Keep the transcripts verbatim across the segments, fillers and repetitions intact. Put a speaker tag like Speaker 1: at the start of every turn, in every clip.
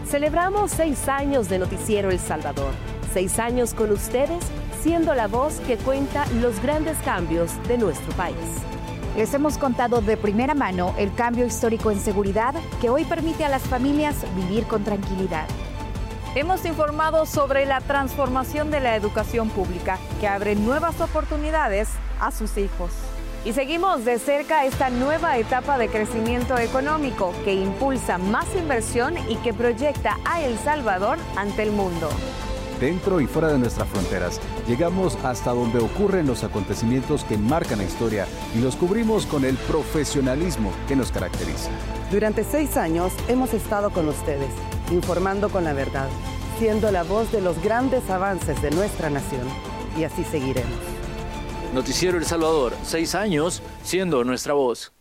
Speaker 1: Celebramos seis años de Noticiero El Salvador. Seis años con ustedes, siendo la voz que cuenta los grandes cambios de nuestro país.
Speaker 2: Les hemos contado de primera mano el cambio histórico en seguridad que hoy permite a las familias vivir con tranquilidad.
Speaker 3: Hemos informado sobre la transformación de la educación pública que abre nuevas oportunidades a sus hijos. Y seguimos de cerca esta nueva etapa de crecimiento económico que impulsa más inversión y que proyecta a El Salvador ante el mundo.
Speaker 4: Dentro y fuera de nuestras fronteras, llegamos hasta donde ocurren los acontecimientos que marcan la historia y los cubrimos con el profesionalismo que nos caracteriza.
Speaker 5: Durante seis años hemos estado con ustedes, informando con la verdad, siendo la voz de los grandes avances de nuestra nación. Y así seguiremos.
Speaker 6: Noticiero El Salvador, seis años siendo nuestra voz.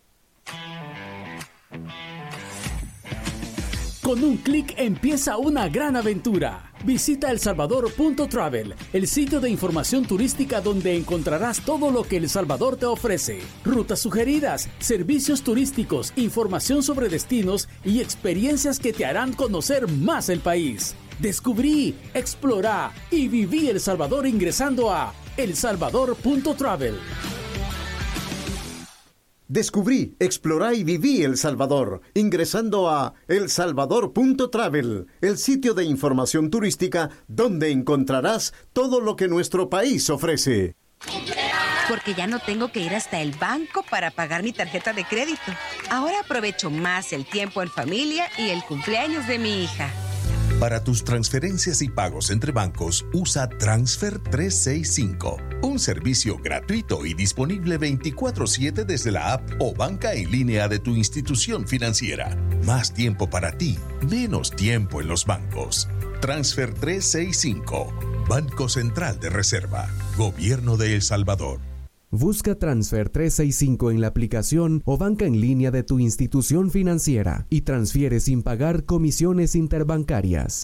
Speaker 7: Con un clic empieza una gran aventura. Visita el salvador punto travel, el sitio de información turística donde encontrarás todo lo que El Salvador te ofrece. Rutas sugeridas, servicios turísticos, información sobre destinos y experiencias que te harán conocer más el país. Descubrí, explorá y viví El Salvador ingresando a el salvador punto travel.
Speaker 8: Descubrí, explorá y viví El Salvador ingresando a el salvador punto travel, el sitio de información turística donde encontrarás todo lo que nuestro país ofrece.
Speaker 9: Porque ya no tengo que ir hasta el banco para pagar mi tarjeta de crédito. Ahora aprovecho más el tiempo en familia y el cumpleaños de mi hija.
Speaker 10: Para tus transferencias y pagos entre bancos, usa Transfer trescientos sesenta y cinco, un servicio gratuito y disponible veinticuatro siete desde la app o banca en línea de tu institución financiera. Más tiempo para ti, menos tiempo en los bancos. Transfer trescientos sesenta y cinco, Banco Central de Reserva, Gobierno de El Salvador.
Speaker 11: Busca Transfer trescientos sesenta y cinco en la aplicación o banca en línea de tu institución financiera y transfiere sin pagar comisiones interbancarias.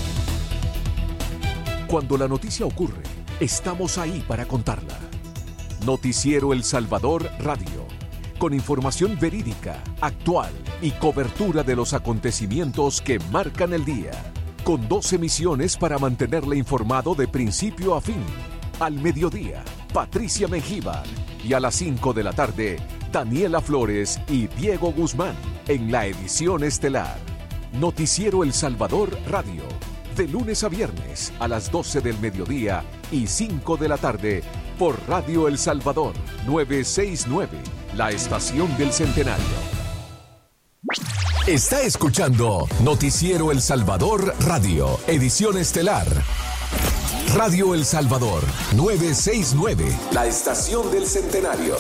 Speaker 12: Cuando la noticia ocurre, estamos ahí para contarla. Noticiero El Salvador Radio, con información verídica, actual y cobertura de los acontecimientos que marcan el día. Con dos emisiones para mantenerle informado de principio a fin. Al mediodía, Patricia Mengíbar, y a las cinco de la tarde, Daniela Flores y Diego Guzmán en la edición estelar. Noticiero El Salvador Radio, de lunes a viernes a las doce del mediodía y cinco de la tarde por Radio El Salvador novecientos sesenta y nueve, la estación del centenario.
Speaker 13: Está escuchando Noticiero El Salvador Radio, edición estelar. Radio El Salvador novecientos sesenta y nueve, la estación del centenario.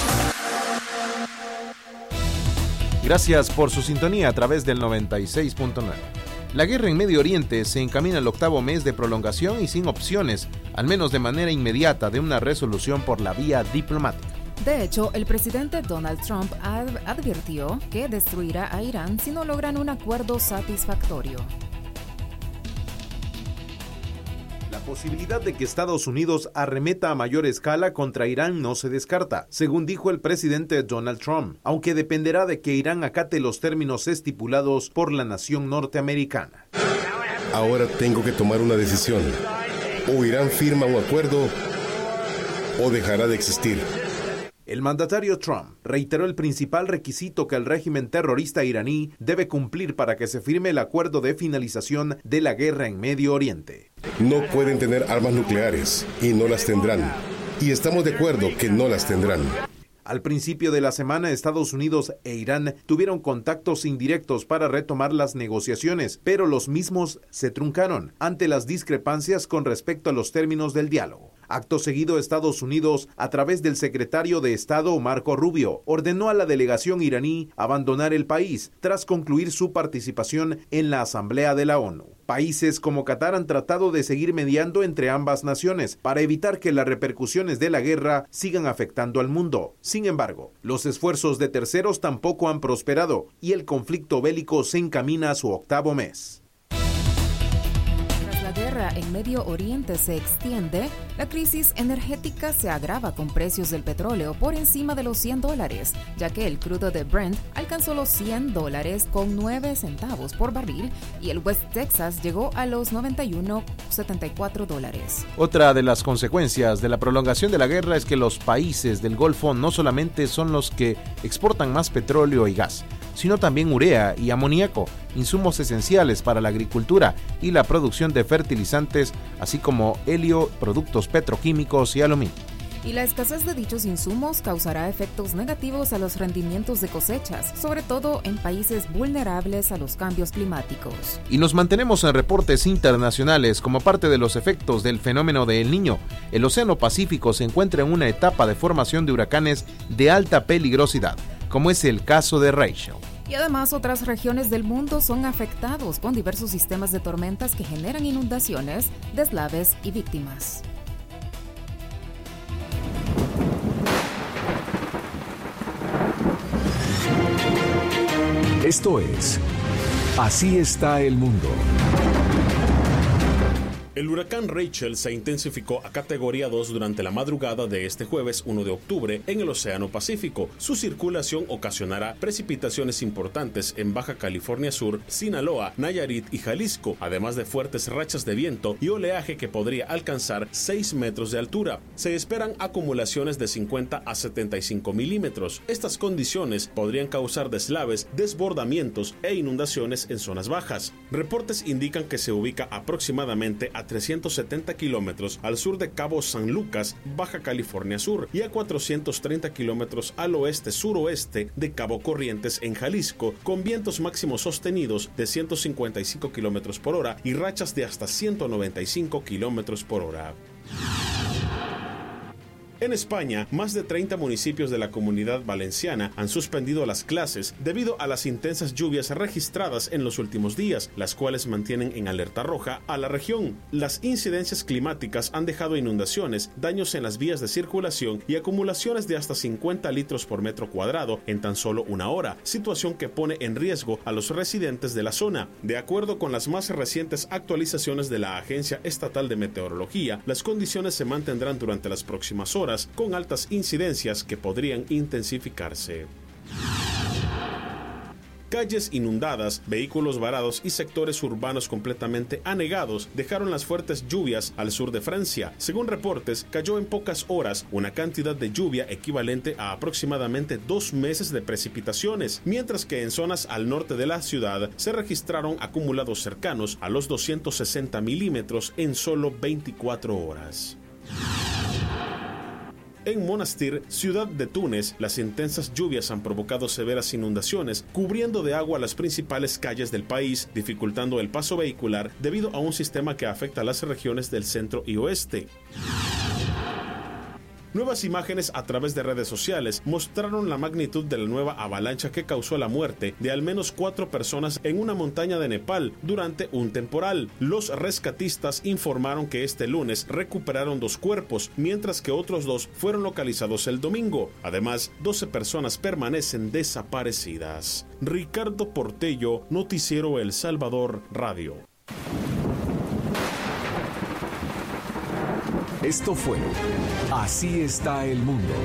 Speaker 14: Gracias por su sintonía a través del noventa y seis punto nueve. La guerra en Medio Oriente se encamina al octavo mes de prolongación y sin opciones, al menos de manera inmediata, de una resolución por la vía diplomática.
Speaker 15: De hecho, el presidente Donald Trump ad- advirtió que destruirá a Irán si no logran un acuerdo satisfactorio.
Speaker 14: La posibilidad de que Estados Unidos arremeta a mayor escala contra Irán no se descarta, según dijo el presidente Donald Trump, aunque dependerá de que Irán acate los términos estipulados por la nación norteamericana.
Speaker 16: Ahora tengo que tomar una decisión. O Irán firma un acuerdo o dejará de existir.
Speaker 14: El mandatario Trump reiteró el principal requisito que el régimen terrorista iraní debe cumplir para que se firme el acuerdo de finalización de la guerra en Medio Oriente.
Speaker 16: No pueden tener armas nucleares y no las tendrán. Y estamos de acuerdo que no las tendrán.
Speaker 14: Al principio de la semana, Estados Unidos e Irán tuvieron contactos indirectos para retomar las negociaciones, pero los mismos se truncaron ante las discrepancias con respecto a los términos del diálogo. Acto seguido, Estados Unidos, a través del secretario de Estado Marco Rubio, ordenó a la delegación iraní abandonar el país tras concluir su participación en la Asamblea de la ONU. Países como Qatar han tratado de seguir mediando entre ambas naciones para evitar que las repercusiones de la guerra sigan afectando al mundo. Sin embargo, los esfuerzos de terceros tampoco han prosperado y el conflicto bélico se encamina a su octavo mes.
Speaker 15: Tras la guerra guerra en Medio Oriente se extiende, la crisis energética se agrava con precios del petróleo por encima de los cien dólares, ya que el crudo de Brent alcanzó los cien dólares con nueve centavos por barril y el West Texas llegó a los noventa y uno con setenta y cuatro dólares.
Speaker 14: Otra de las consecuencias de la prolongación de la guerra es que los países del Golfo no solamente son los que exportan más petróleo y gas, sino también urea y amoníaco, insumos esenciales para la agricultura y la producción de fertilizantes, así como helio, productos petroquímicos y aluminio.
Speaker 15: Y la escasez de dichos insumos causará efectos negativos a los rendimientos de cosechas, sobre todo en países vulnerables a los cambios climáticos.
Speaker 14: Y nos mantenemos en reportes internacionales como parte de los efectos del fenómeno de El Niño. El Océano Pacífico se encuentra en una etapa de formación de huracanes de alta peligrosidad, como es el caso de Rachel.
Speaker 15: Y además otras regiones del mundo son afectados con diversos sistemas de tormentas que generan inundaciones, deslaves y víctimas.
Speaker 12: Esto es Así está el mundo.
Speaker 17: El huracán Rachel se intensificó a categoría dos durante la madrugada de este jueves uno de octubre en el Océano Pacífico. Su circulación ocasionará precipitaciones importantes en Baja California Sur, Sinaloa, Nayarit y Jalisco, además de fuertes rachas de viento y oleaje que podría alcanzar seis metros de altura. Se esperan acumulaciones de cincuenta a setenta y cinco milímetros. Estas condiciones podrían causar deslaves, desbordamientos e inundaciones en zonas bajas. Reportes indican que se ubica aproximadamente a trescientos setenta kilómetros al sur de Cabo San Lucas, Baja California Sur, y a cuatrocientos treinta kilómetros al oeste-suroeste de Cabo Corrientes en Jalisco, con vientos máximos sostenidos de ciento cincuenta y cinco kilómetros por hora y rachas de hasta ciento noventa y cinco kilómetros por hora. En España, más de treinta municipios de la Comunidad Valenciana han suspendido las clases debido a las intensas lluvias registradas en los últimos días, las cuales mantienen en alerta roja a la región. Las incidencias climáticas han dejado inundaciones, daños en las vías de circulación y acumulaciones de hasta cincuenta litros por metro cuadrado en tan solo una hora, situación que pone en riesgo a los residentes de la zona. De acuerdo con las más recientes actualizaciones de la Agencia Estatal de Meteorología, las condiciones se mantendrán durante las próximas horas, con altas incidencias que podrían intensificarse. Calles inundadas, vehículos varados y sectores urbanos completamente anegados dejaron las fuertes lluvias al sur de Francia. Según reportes, cayó en pocas horas una cantidad de lluvia equivalente a aproximadamente dos meses de precipitaciones, mientras que en zonas al norte de la ciudad se registraron acumulados cercanos a los doscientos sesenta milímetros en solo veinticuatro horas. En Monastir, ciudad de Túnez, las intensas lluvias han provocado severas inundaciones, cubriendo de agua las principales calles del país, dificultando el paso vehicular debido a un sistema que afecta a las regiones del centro y oeste. Nuevas imágenes a través de redes sociales mostraron la magnitud de la nueva avalancha que causó la muerte de al menos cuatro personas en una montaña de Nepal durante un temporal. Los rescatistas informaron que este lunes recuperaron dos cuerpos, mientras que otros dos fueron localizados el domingo. Además, doce personas permanecen desaparecidas. Ricardo Portello, Noticiero El Salvador Radio.
Speaker 12: Esto fue Así está el mundo.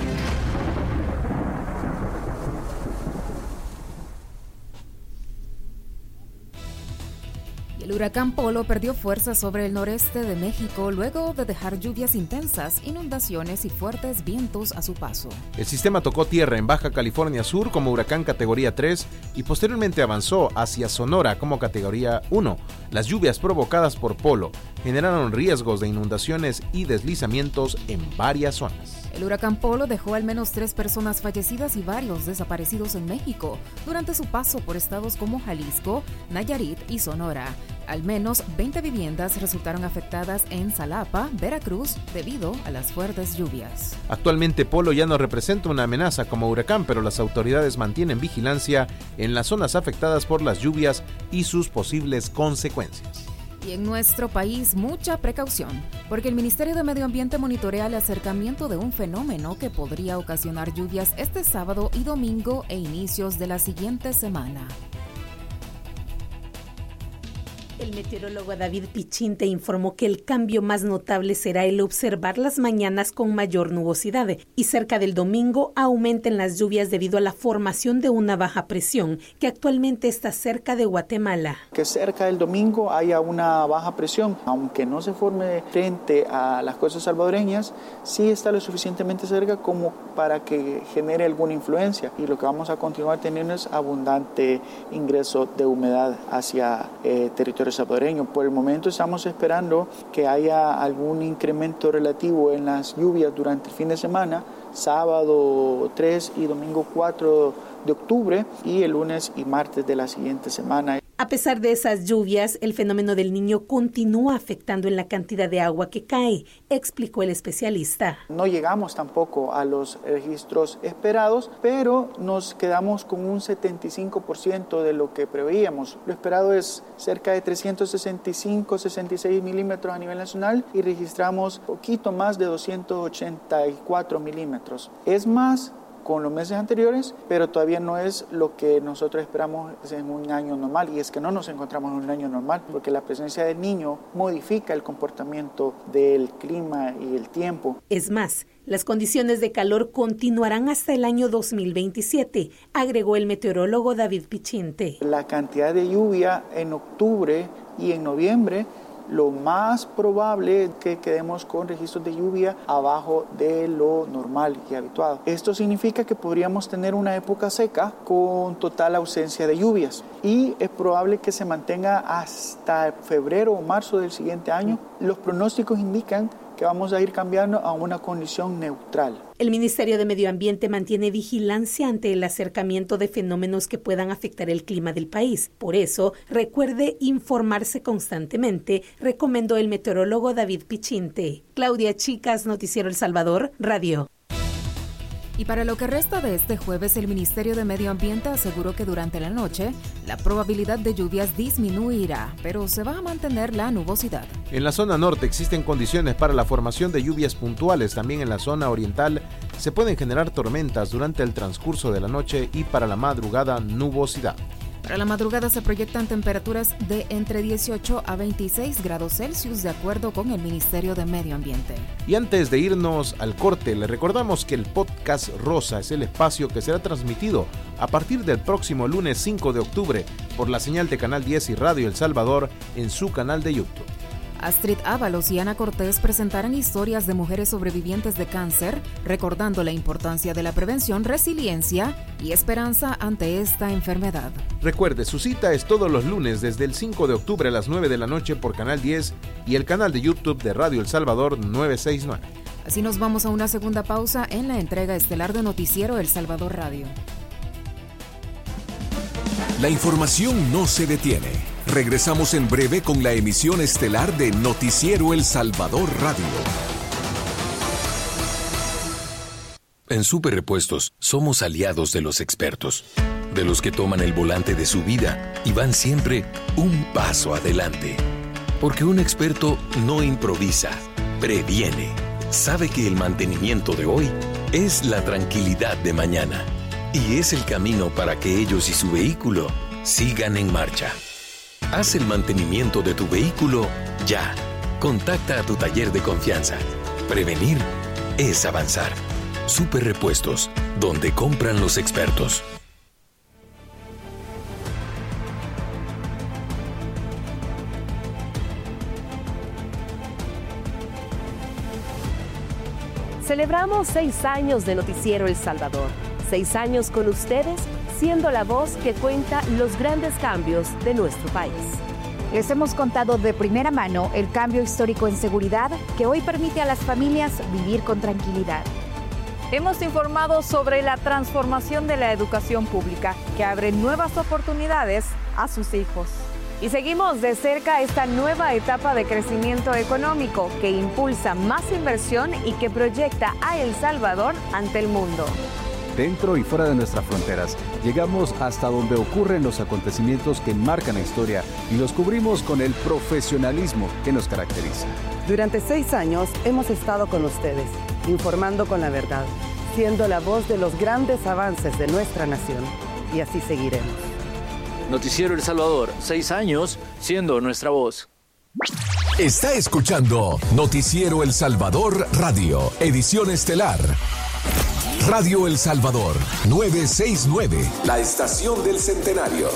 Speaker 15: El huracán Polo perdió fuerza sobre el noreste de México luego de dejar lluvias intensas, inundaciones y fuertes vientos a su paso.
Speaker 14: El sistema tocó tierra en Baja California Sur como huracán categoría tres y posteriormente avanzó hacia Sonora como categoría uno. Las lluvias provocadas por Polo generaron riesgos de inundaciones y deslizamientos en varias zonas.
Speaker 15: El huracán Polo dejó al menos tres personas fallecidas y varios desaparecidos en México durante su paso por estados como Jalisco, Nayarit y Sonora. Al menos veinte viviendas resultaron afectadas en Xalapa, Veracruz, debido a las fuertes lluvias.
Speaker 14: Actualmente Polo ya no representa una amenaza como huracán, pero las autoridades mantienen vigilancia en las zonas afectadas por las lluvias y sus posibles consecuencias.
Speaker 15: Y en nuestro país, mucha precaución, porque el Ministerio de Medio Ambiente monitorea el acercamiento de un fenómeno que podría ocasionar lluvias este sábado y domingo e inicios de la siguiente semana.
Speaker 18: El meteorólogo David Pichinte informó que el cambio más notable será el observar las mañanas con mayor nubosidad y cerca del domingo aumenten las lluvias debido a la formación de una baja presión que actualmente está cerca de Guatemala.
Speaker 19: Que cerca del domingo haya una baja presión, aunque no se forme frente a las costas salvadoreñas, sí está lo suficientemente cerca como para que genere alguna influencia, y lo que vamos a continuar teniendo es abundante ingreso de humedad hacia eh, territorio salvadoreño. Por el momento estamos esperando que haya algún incremento relativo en las lluvias durante el fin de semana, sábado tres y domingo cuatro de octubre, y el lunes y martes de la siguiente semana.
Speaker 18: A pesar de esas lluvias, el fenómeno del Niño continúa afectando en la cantidad de agua que cae, explicó el especialista.
Speaker 19: No llegamos tampoco a los registros esperados, pero nos quedamos con un setenta y cinco por ciento de lo que preveíamos. Lo esperado es cerca de trescientos sesenta y cinco, sesenta y seis milímetros a nivel nacional y registramos poquito más de doscientos ochenta y cuatro milímetros. Es más con los meses anteriores, pero todavía no es lo que nosotros esperamos en un año normal, y es que no nos encontramos en un año normal, porque la presencia del Niño modifica el comportamiento del clima y el tiempo.
Speaker 18: Es más, las condiciones de calor continuarán hasta el año dos mil veintisiete, agregó el meteorólogo David Pichinte.
Speaker 19: La cantidad de lluvia en octubre y en noviembre, lo más probable es que quedemos con registros de lluvia abajo de lo normal y habitual. Esto significa que podríamos tener una época seca con total ausencia de lluvias, y es probable que se mantenga hasta febrero o marzo del siguiente año. Los pronósticos indican que vamos a ir cambiando a una condición neutral.
Speaker 18: El Ministerio de Medio Ambiente mantiene vigilancia ante el acercamiento de fenómenos que puedan afectar el clima del país. Por eso, recuerde informarse constantemente, recomendó el meteorólogo David Pichinte. Claudia Chicas, Noticiero El Salvador, Radio.
Speaker 15: Y para lo que resta de este jueves, el Ministerio de Medio Ambiente aseguró que durante la noche la probabilidad de lluvias disminuirá, pero se va a mantener la nubosidad.
Speaker 14: En la zona norte existen condiciones para la formación de lluvias puntuales. También en la zona oriental se pueden generar tormentas durante el transcurso de la noche, y para la madrugada nubosidad.
Speaker 15: Para la madrugada se proyectan temperaturas de entre dieciocho a veintiséis grados Celsius, de acuerdo con el Ministerio de Medio Ambiente.
Speaker 14: Y antes de irnos al corte, le recordamos que el podcast Rosa es el espacio que será transmitido a partir del próximo lunes cinco de octubre por la señal de Canal diez y Radio El Salvador en su canal de YouTube.
Speaker 15: Astrid Ábalos y Ana Cortés presentarán historias de mujeres sobrevivientes de cáncer, recordando la importancia de la prevención, resiliencia y esperanza ante esta enfermedad.
Speaker 14: Recuerde, su cita es todos los lunes desde el cinco de octubre a las nueve de la noche por Canal diez y el canal de YouTube de Radio El Salvador novecientos sesenta y nueve.
Speaker 15: Así nos vamos a una segunda pausa en la entrega estelar de Noticiero El Salvador Radio.
Speaker 13: La información no se detiene. Regresamos en breve con la emisión estelar de Noticiero El Salvador Radio. En Super Repuestos somos aliados de los expertos, de los que toman el volante de su vida y van siempre un paso adelante. Porque un experto no improvisa, previene. Sabe que el mantenimiento de hoy es la tranquilidad de mañana. Y es el camino para que ellos y su vehículo sigan en marcha. Haz el mantenimiento de tu vehículo ya. Contacta a tu taller de confianza. Prevenir es avanzar. Super Repuestos, donde compran los expertos.
Speaker 1: Celebramos seis años de Noticiero El Salvador. Seis años con ustedes, siendo la voz que cuenta los grandes cambios de nuestro país.
Speaker 2: Les hemos contado de primera mano el cambio histórico en seguridad que hoy permite a las familias vivir con tranquilidad.
Speaker 3: Hemos informado sobre la transformación de la educación pública, que abre nuevas oportunidades a sus hijos. Y seguimos de cerca esta nueva etapa de crecimiento económico que impulsa más inversión y que proyecta a El Salvador ante el mundo.
Speaker 4: Dentro y fuera de nuestras fronteras, llegamos hasta donde ocurren los acontecimientos que marcan la historia y los cubrimos con el profesionalismo que nos caracteriza.
Speaker 5: Durante seis años hemos estado con ustedes, informando con la verdad, siendo la voz de los grandes avances de nuestra nación, y así seguiremos.
Speaker 6: Noticiero El Salvador, seis años siendo nuestra voz.
Speaker 12: Está escuchando Noticiero El Salvador Radio, edición estelar. Radio El Salvador, novecientos sesenta y nueve, la estación del centenario.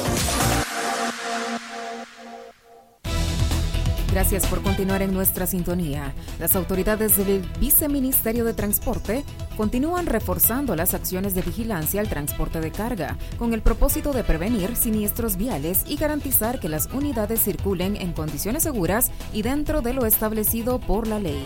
Speaker 15: Gracias por continuar en nuestra sintonía. Las autoridades del Viceministerio de Transporte continúan reforzando las acciones de vigilancia al transporte de carga, con el propósito de prevenir siniestros viales y garantizar que las unidades circulen en condiciones seguras y dentro de lo establecido por la ley.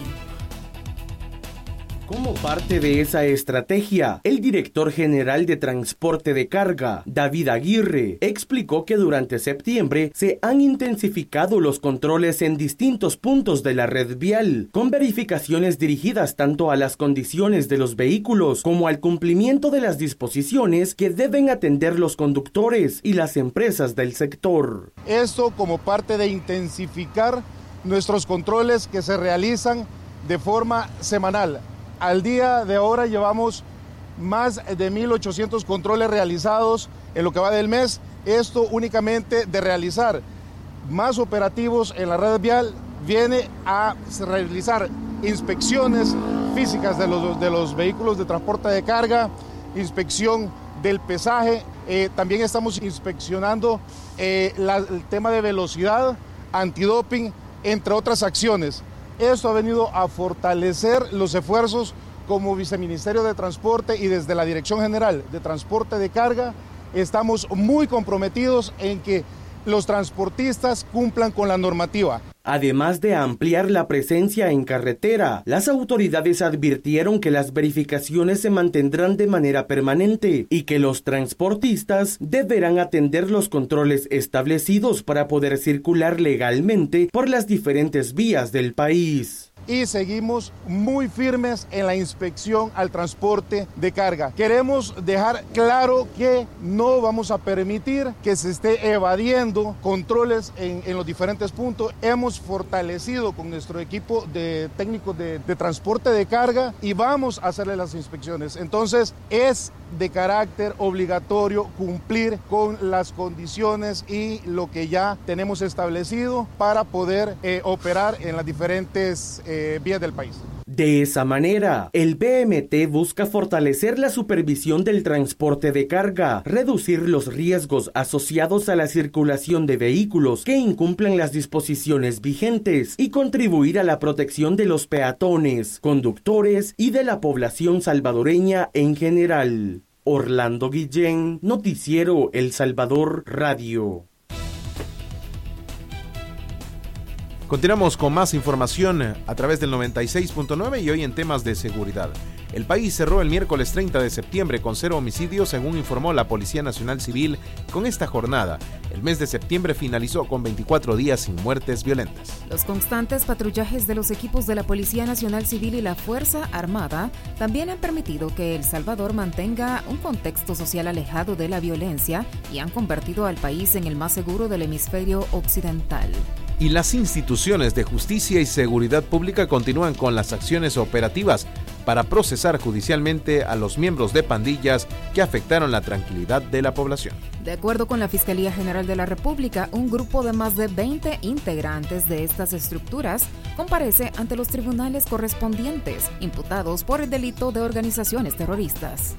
Speaker 20: Como parte de esa estrategia, el director general de Transporte de Carga, David Aguirre, explicó que durante septiembre se han intensificado los controles en distintos puntos de la red vial, con verificaciones dirigidas tanto a las condiciones de los vehículos como al cumplimiento de las disposiciones que deben atender los conductores y las empresas del sector.
Speaker 21: Esto como parte de intensificar nuestros controles que se realizan de forma semanal. Al día de ahora llevamos más de mil ochocientos controles realizados en lo que va del mes. Esto únicamente de realizar más operativos en la red vial viene a realizar inspecciones físicas de los, de los vehículos de transporte de carga, inspección del pesaje. Eh, también estamos inspeccionando eh, la, el tema de velocidad, antidoping, entre otras acciones. Esto ha venido a fortalecer los esfuerzos como Viceministerio de Transporte y desde la Dirección General de Transporte de Carga. Estamos muy comprometidos en que los transportistas cumplan con la normativa.
Speaker 20: Además de ampliar la presencia en carretera, las autoridades advirtieron que las verificaciones se mantendrán de manera permanente y que los transportistas deberán atender los controles establecidos para poder circular legalmente por las diferentes vías del país.
Speaker 21: Y seguimos muy firmes en la inspección al transporte de carga. Queremos dejar claro que no vamos a permitir que se esté evadiendo controles en, en los diferentes puntos. Hemos fortalecido con nuestro equipo de técnicos de, de transporte de carga y vamos a hacerle las inspecciones. Entonces es de carácter obligatorio cumplir con las condiciones y lo que ya tenemos establecido para poder eh, operar en las diferentes eh, vías del país.
Speaker 20: De esa manera, el B M T busca fortalecer la supervisión del transporte de carga, reducir los riesgos asociados a la circulación de vehículos que incumplan las disposiciones vigentes y contribuir a la protección de los peatones, conductores y de la población salvadoreña en general. Orlando Guillén, Noticiero El Salvador Radio.
Speaker 14: Continuamos con más información a través del noventa y seis punto nueve y hoy en temas de seguridad. El país cerró el miércoles treinta de septiembre con cero homicidios, según informó la Policía Nacional Civil. Con esta jornada, el mes de septiembre finalizó con veinticuatro días sin muertes violentas.
Speaker 15: Los constantes patrullajes de los equipos de la Policía Nacional Civil y la Fuerza Armada también han permitido que El Salvador mantenga un contexto social alejado de la violencia y han convertido al país en el más seguro del hemisferio occidental.
Speaker 14: Y las instituciones de justicia y seguridad pública continúan con las acciones operativas para procesar judicialmente a los miembros de pandillas que afectaron la tranquilidad de la población.
Speaker 15: De acuerdo con la Fiscalía General de la República, un grupo de más de veinte integrantes de estas estructuras comparece ante los tribunales correspondientes, imputados por el delito de organizaciones terroristas.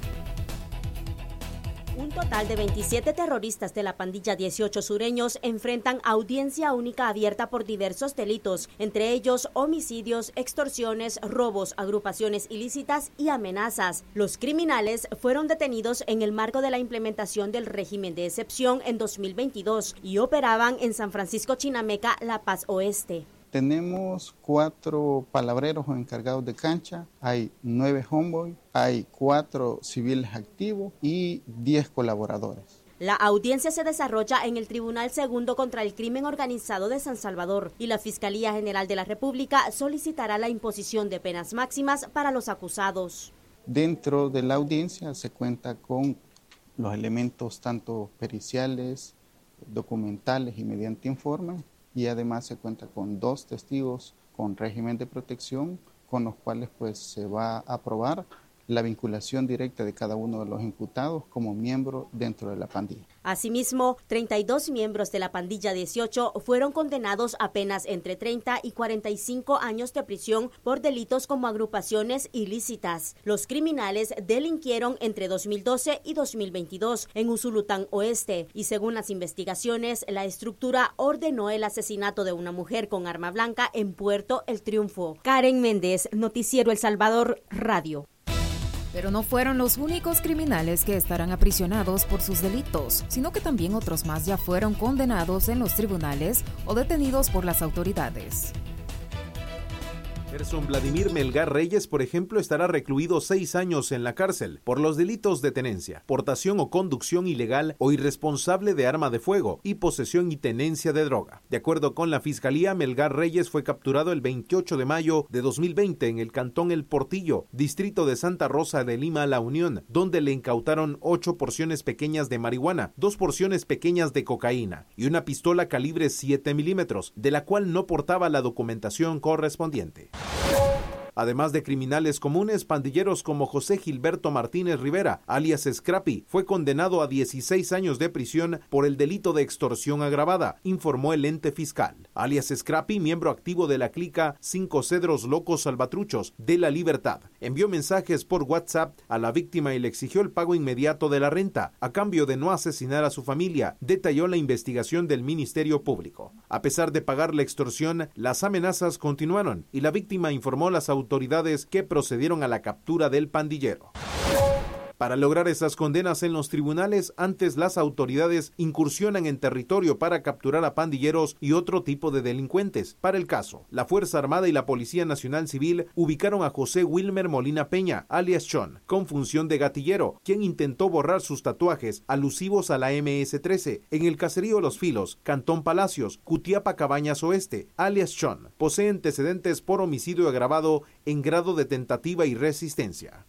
Speaker 22: Un total de veintisiete terroristas de la pandilla dieciocho sureños enfrentan audiencia única abierta por diversos delitos, entre ellos homicidios, extorsiones, robos, agrupaciones ilícitas y amenazas. Los criminales fueron detenidos en el marco de la implementación del régimen de excepción en dos mil veintidós y operaban en San Francisco Chinameca, La Paz Oeste.
Speaker 23: Tenemos cuatro palabreros o encargados de cancha, hay nueve homeboy, hay cuatro civiles activos y diez colaboradores.
Speaker 22: La audiencia se desarrolla en el Tribunal Segundo contra el Crimen Organizado de San Salvador y la Fiscalía General de la República solicitará la imposición de penas máximas para los acusados.
Speaker 23: Dentro de la audiencia se cuenta con los elementos tanto periciales, documentales y mediante informe. Y además se cuenta con dos testigos con régimen de protección, con los cuales pues se va a probar la vinculación directa de cada uno de los imputados como miembro dentro de la pandilla.
Speaker 22: Asimismo, treinta y dos miembros de la pandilla dieciocho fueron condenados a penas entre treinta y cuarenta y cinco años de prisión por delitos como agrupaciones ilícitas. Los criminales delinquieron entre dos mil doce y dos mil veintidós en Usulután Oeste y según las investigaciones, la estructura ordenó el asesinato de una mujer con arma blanca en Puerto El Triunfo. Karen Méndez, Noticiero El Salvador, Radio.
Speaker 15: Pero no fueron los únicos criminales que estarán aprisionados por sus delitos, sino que también otros más ya fueron condenados en los tribunales o detenidos por las autoridades.
Speaker 14: Gerson Vladimir Melgar Reyes, por ejemplo, estará recluido seis años en la cárcel por los delitos de tenencia, portación o conducción ilegal o irresponsable de arma de fuego y posesión y tenencia de droga. De acuerdo con la Fiscalía, Melgar Reyes fue capturado el veintiocho de mayo de dos mil veinte en el cantón El Portillo, distrito de Santa Rosa de Lima, La Unión, donde le incautaron ocho porciones pequeñas de marihuana, dos porciones pequeñas de cocaína y una pistola calibre siete milímetros, de la cual no portaba la documentación correspondiente. Además de criminales comunes, pandilleros como José Gilberto Martínez Rivera, alias Scrappy, fue condenado a dieciséis años de prisión por el delito de extorsión agravada, informó el ente fiscal. Alias Scrappy, miembro activo de la clica Cinco Cedros Locos Salvatruchos de La Libertad, envió mensajes por WhatsApp a la víctima y le exigió el pago inmediato de la renta, a cambio de no asesinar a su familia, detalló la investigación del Ministerio Público. A pesar de pagar la extorsión, las amenazas continuaron y la víctima informó a las autoridades autoridades que procedieron a la captura del pandillero. Para lograr esas condenas en los tribunales, antes las autoridades incursionan en territorio para capturar a pandilleros y otro tipo de delincuentes. Para el caso, la Fuerza Armada y la Policía Nacional Civil ubicaron a José Wilmer Molina Peña, alias Sean, con función de gatillero, quien intentó borrar sus tatuajes alusivos a la eme ese trece en el caserío Los Filos, Cantón Palacios, Cutiapa Cabañas Oeste. Alias Sean posee antecedentes por homicidio agravado en grado de tentativa y resistencia.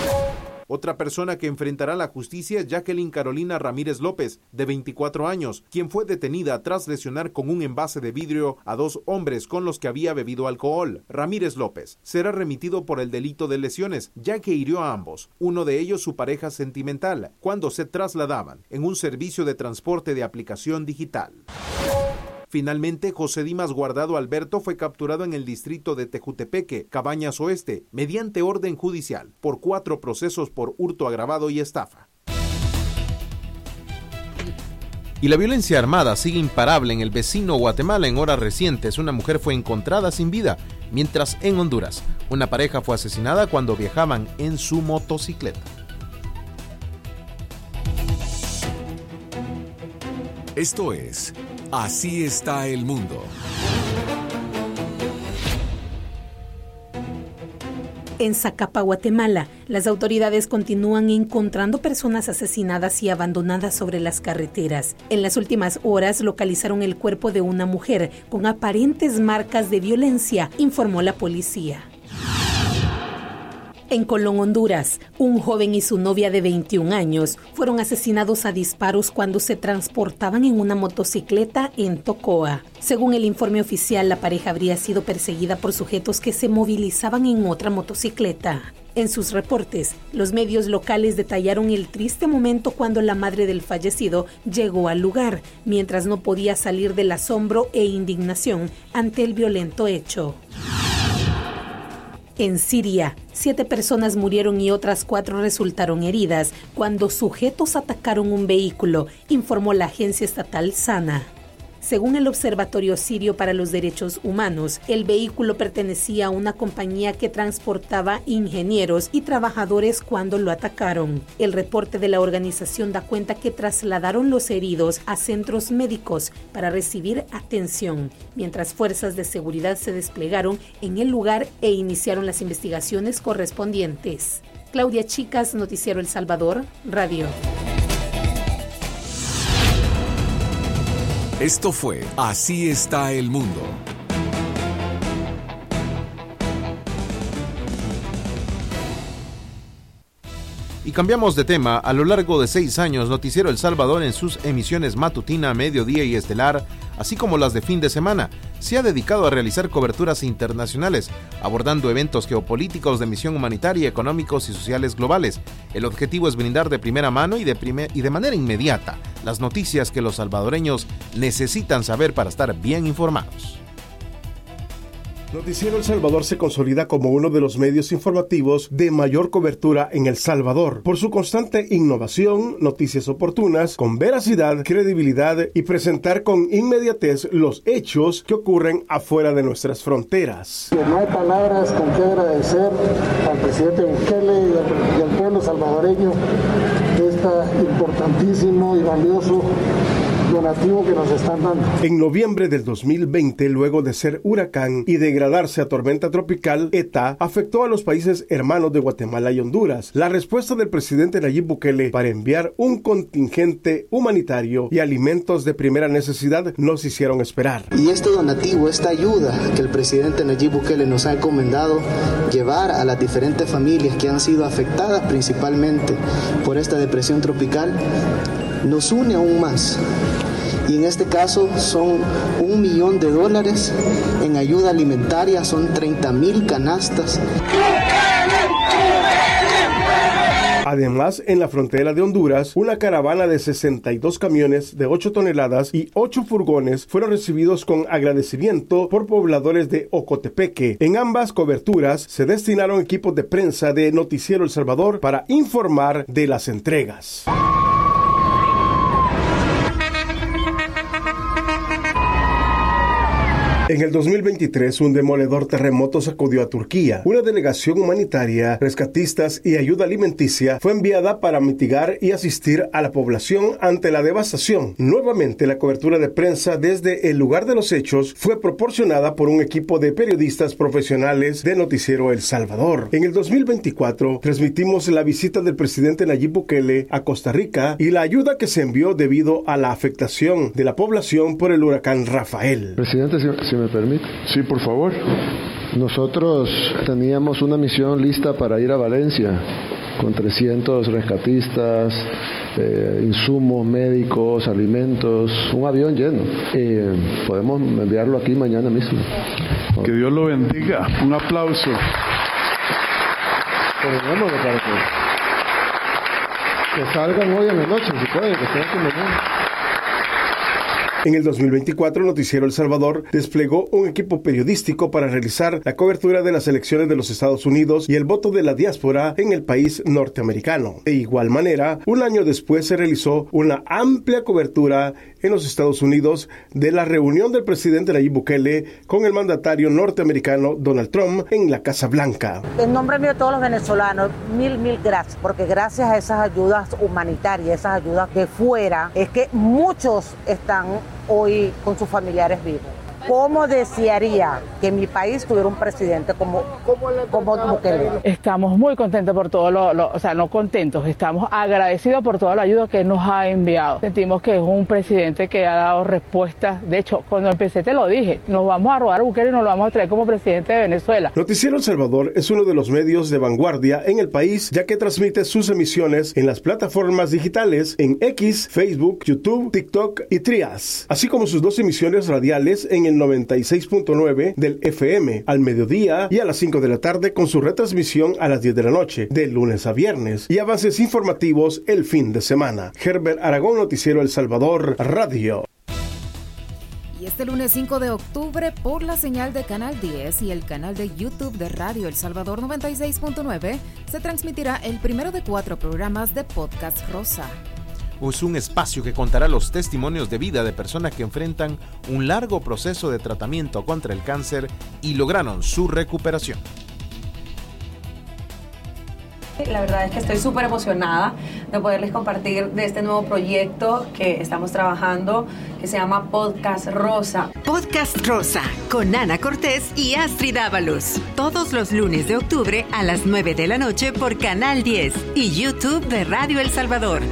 Speaker 14: Otra persona que enfrentará la justicia es Jacqueline Carolina Ramírez López, de veinticuatro años, quien fue detenida tras lesionar con un envase de vidrio a dos hombres con los que había bebido alcohol. Ramírez López será remitido por el delito de lesiones, ya que hirió a ambos, uno de ellos su pareja sentimental, cuando se trasladaban en un servicio de transporte de aplicación digital. Finalmente, José Dimas Guardado Alberto fue capturado en el distrito de Tejutepeque, Cabañas Oeste, mediante orden judicial, por cuatro procesos por hurto agravado y estafa. Y la violencia armada sigue imparable en el vecino Guatemala. En horas recientes, una mujer fue encontrada sin vida, mientras en Honduras, una pareja fue asesinada cuando viajaban en su motocicleta.
Speaker 12: Esto es Así está el mundo.
Speaker 18: En Zacapa, Guatemala, las autoridades continúan encontrando personas asesinadas y abandonadas sobre las carreteras. En las últimas horas localizaron el cuerpo de una mujer con aparentes marcas de violencia, informó la policía. En Colón, Honduras, un joven y su novia de veintiún años fueron asesinados a disparos cuando se transportaban en una motocicleta en Tocoa. Según el informe oficial, la pareja habría sido perseguida por sujetos que se movilizaban en otra motocicleta. En sus reportes, los medios locales detallaron el triste momento cuando la madre del fallecido llegó al lugar, mientras no podía salir del asombro e indignación ante el violento hecho. En Siria, siete personas murieron y otras cuatro resultaron heridas cuando sujetos atacaron un vehículo, informó la agencia estatal SANA. Según el Observatorio Sirio para los Derechos Humanos, el vehículo pertenecía a una compañía que transportaba ingenieros y trabajadores cuando lo atacaron. El reporte de la organización da cuenta que trasladaron los heridos a centros médicos para recibir atención, mientras fuerzas de seguridad se desplegaron en el lugar e iniciaron las investigaciones correspondientes. Claudia Chicas, Noticiero El Salvador, Radio.
Speaker 12: Esto fue Así está el mundo.
Speaker 14: Y cambiamos de tema. A lo largo de seis años, Noticiero El Salvador, en sus emisiones matutina, mediodía y estelar, así como las de fin de semana. Se ha dedicado a realizar coberturas internacionales, abordando eventos geopolíticos de misión humanitaria, económicos y sociales globales. El objetivo es brindar de primera mano y de, primer, y de manera inmediata las noticias que los salvadoreños necesitan saber para estar bien informados.
Speaker 7: Noticiero El Salvador se consolida como uno de los medios informativos de mayor cobertura en El Salvador, por su constante innovación, noticias oportunas, con veracidad, credibilidad y presentar con inmediatez los hechos que ocurren afuera de nuestras fronteras.
Speaker 8: No hay palabras con que agradecer al presidente Bukele y al, y al pueblo salvadoreño este importantísimo y valioso donativo que nos están dando.
Speaker 7: En noviembre del dos mil veinte, luego de ser huracán y degradarse a tormenta tropical, ETA afectó a los países hermanos de Guatemala y Honduras. La respuesta del presidente Nayib Bukele para enviar un contingente humanitario y alimentos de primera necesidad nos hicieron esperar.
Speaker 9: Y este donativo, esta ayuda que el presidente Nayib Bukele nos ha encomendado llevar a las diferentes familias que han sido afectadas principalmente por esta depresión tropical, nos une aún más. Y en este caso son un millón de dólares en ayuda alimentaria, son treinta mil canastas.
Speaker 7: Además, en la frontera de Honduras, una caravana de sesenta y dos camiones de ocho toneladas y ocho furgones fueron recibidos con agradecimiento por pobladores de Ocotepeque. En ambas coberturas se destinaron equipos de prensa de Noticiero El Salvador para informar de las entregas. En el dos mil veintitrés, un demoledor terremoto sacudió a Turquía. Una delegación humanitaria, rescatistas y ayuda alimenticia fue enviada para mitigar y asistir a la población ante la devastación. Nuevamente, la cobertura de prensa desde el lugar de los hechos fue proporcionada por un equipo de periodistas profesionales de Noticiero El Salvador. En el dos mil veinticuatro, transmitimos la visita del presidente Nayib Bukele a Costa Rica y la ayuda que se envió debido a la afectación de la población por el huracán Rafael.
Speaker 24: Presidente, si, si me permite. Sí, por favor. Nosotros teníamos una misión lista para ir a Valencia con trescientos rescatistas, eh, insumos médicos, alimentos, un avión lleno. Eh, podemos enviarlo aquí mañana mismo.
Speaker 25: Que Dios lo bendiga. Un aplauso.
Speaker 24: Terminémoslo para que, que salgan hoy en la noche, si pueden, que estén aquí mañana.
Speaker 7: En el dos mil veinticuatro, Noticiero El Salvador desplegó un equipo periodístico para realizar la cobertura de las elecciones de los Estados Unidos y el voto de la diáspora en el país norteamericano. De igual manera, un año después se realizó una amplia cobertura en los Estados Unidos de la reunión del presidente Nayib Bukele con el mandatario norteamericano Donald Trump en la Casa Blanca.
Speaker 26: En nombre mío de todos los venezolanos, mil, mil gracias, porque gracias a esas ayudas humanitarias, esas ayudas de fuera, es que muchos están hoy con sus familiares vivos. ¿Cómo desearía que mi país tuviera un presidente como, como Bukele?
Speaker 27: Estamos muy contentos por todo lo, lo, o sea, no contentos, estamos agradecidos por toda la ayuda que nos ha enviado. Sentimos que es un presidente que ha dado respuestas. De hecho, cuando empecé te lo dije, nos vamos a robar a Bukele y nos lo vamos a traer como presidente de Venezuela.
Speaker 7: Noticiero El Salvador es uno de los medios de vanguardia en el país, ya que transmite sus emisiones en las plataformas digitales en X, Facebook, YouTube, TikTok y Trias, así como sus dos emisiones radiales en el noventa y seis punto nueve del F M al mediodía y a las cinco de la tarde, con su retransmisión a las diez de la noche, de lunes a viernes, y avances informativos el fin de semana. Herbert Aragón, Noticiero El Salvador Radio.
Speaker 15: Y este lunes cinco de octubre, por la señal de Canal diez y el canal de YouTube de Radio El Salvador noventa y seis punto nueve, se transmitirá el primero de cuatro programas de Podcast Rosa.
Speaker 14: Es un espacio que contará los testimonios de vida de personas que enfrentan un largo proceso de tratamiento contra el cáncer y lograron su recuperación.
Speaker 28: La verdad es que estoy súper emocionada de poderles compartir de este nuevo proyecto que estamos trabajando, que se llama Podcast Rosa.
Speaker 29: Podcast Rosa, con Ana Cortés y Astrid Ábalos. Todos los lunes de octubre a las nueve de la noche por Canal diez y YouTube de Radio El Salvador.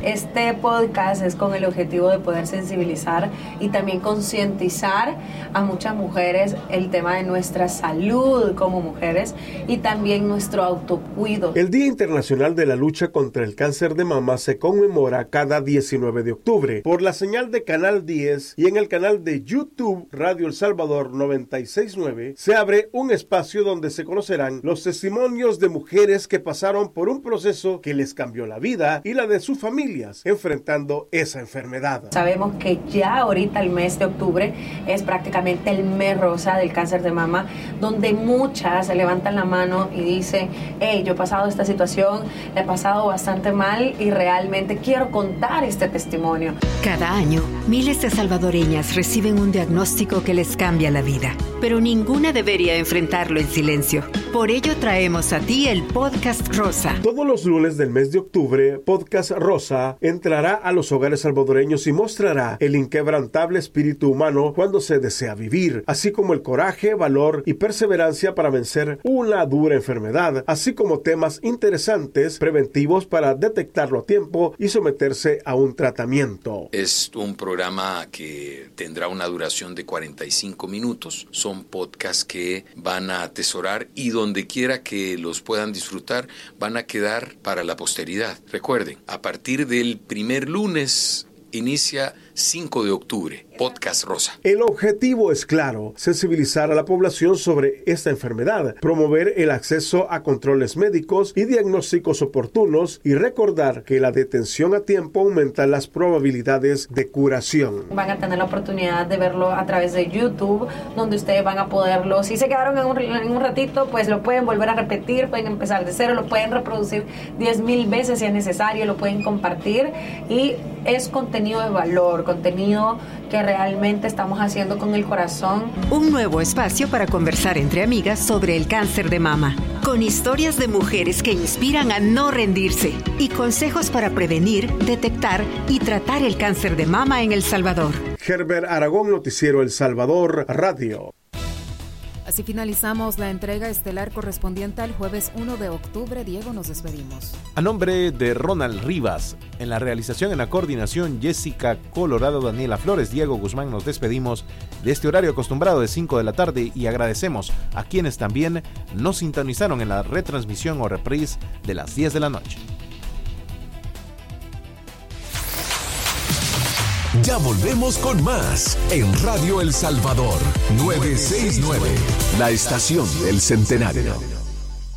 Speaker 28: Este podcast es con el objetivo de poder sensibilizar y también concientizar a muchas mujeres el tema de nuestra salud como mujeres y también nuestro autocuido.
Speaker 7: El Día Internacional de la Lucha contra el Cáncer de Mama se conmemora cada diecinueve de octubre por la señal de Canal diez y en el canal de YouTube Radio El Salvador noventa y seis punto nueve se abre un espacio donde se conocerán los testimonios de mujeres que pasaron por un proceso que les cambió la vida y la de sus familias enfrentando esa enfermedad.
Speaker 28: Sabemos que ya ahorita el mes de octubre es prácticamente el mes rosa del cáncer de mama, donde muchas se levantan la mano y dicen, hey, yo he pasado esta situación, la he pasado bastante mal y realmente quiero contar este testimonio.
Speaker 29: Cada año, miles de salvadoreñas reciben un diagnóstico que les cambia la vida, pero ninguna debería enfrentarlo en silencio. Por ello traemos a ti el Podcast Rosa.
Speaker 7: Todos los lunes del mes de octubre, Podcast Rosa entrará a los hogares salvadoreños y mostrará el inquebrantable espíritu humano cuando se desea vivir, así como el coraje, valor y perseverancia para vencer una dura enfermedad, así como temas interesantes preventivos para detectarlo a tiempo y someterse a un tratamiento.
Speaker 1: Es un programa que tendrá una duración de cuarenta y cinco minutos. Son podcasts que van a atesorar y donde quiera que los puedan disfrutar van a quedar para la posteridad. Recuerden, a partir del primer lunes inicia cinco de octubre, Podcast Rosa.
Speaker 7: El objetivo es claro, sensibilizar a la población sobre esta enfermedad, promover el acceso a controles médicos y diagnósticos oportunos y recordar que la detención a tiempo aumenta las probabilidades de curación.
Speaker 28: Van a tener la oportunidad de verlo a través de YouTube, donde ustedes van a poderlo, si se quedaron en un, en un ratito, pues lo pueden volver a repetir, pueden empezar de cero, lo pueden reproducir diez mil veces si es necesario, lo pueden compartir y es contenido de valor, contenido que realmente estamos haciendo con el corazón.
Speaker 29: Un nuevo espacio para conversar entre amigas sobre el cáncer de mama, con historias de mujeres que inspiran a no rendirse y consejos para prevenir, detectar y tratar el cáncer de mama en El Salvador.
Speaker 7: Herbert Aragón, Noticiero El Salvador Radio.
Speaker 15: Así finalizamos la entrega estelar correspondiente al jueves primero de octubre. Diego, nos despedimos.
Speaker 14: A nombre de Ronald Rivas, en la realización, en la coordinación, Jessica Colorado, Daniela Flores, Diego Guzmán, nos despedimos de este horario acostumbrado de cinco de la tarde y agradecemos a quienes también nos sintonizaron en la retransmisión o reprise de las diez de la noche.
Speaker 12: Ya volvemos con más en Radio El Salvador novecientos sesenta y nueve, la estación del centenario.